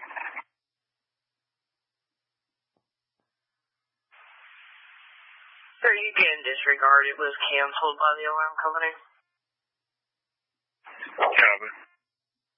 Sir, you can disregard. It was canceled by the alarm company. Copy.